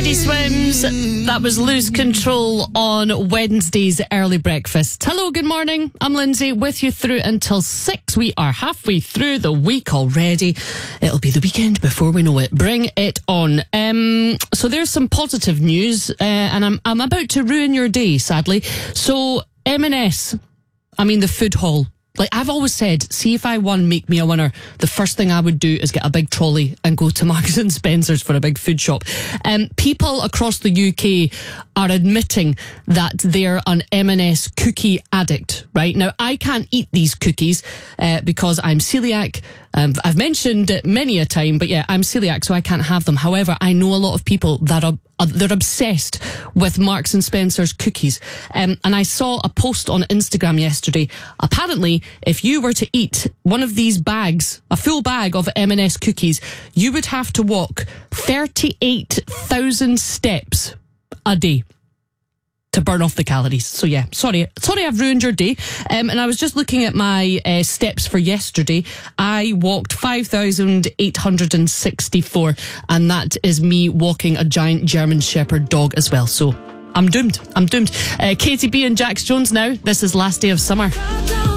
Teddy Swims. That was Lose Control on Wednesday's early breakfast. Hello, good morning. I'm Lindsay with you through until 6. We are halfway through the week already. It'll be the weekend before we know it. Bring it on. So there's some positive news, and I'm about to ruin your day, sadly. So M&S, I mean the food hall. Like I've always said, see if I won Make Me a Winner, the first thing I would do is get a big trolley and go to Marks and Spencer's for a big food shop. People across the UK are admitting that they're an M&S cookie addict, right? Now, I can't eat these cookies because I'm celiac. I've mentioned it many a time, but yeah, I'm celiac, so I can't have them. However, I know a lot of people that they're obsessed with Marks and Spencer's cookies. And I saw a post on Instagram yesterday. Apparently, if you were to eat one of these bags, a full bag of M&S cookies, you would have to walk 38,000 steps a day to burn off the calories. So yeah, sorry I've ruined your day. And I was just looking at my steps for yesterday. I walked 5,864, and that is me walking a giant German Shepherd dog as well. So I'm doomed. Katie B and Jax Jones now. This is Last Day of Summer.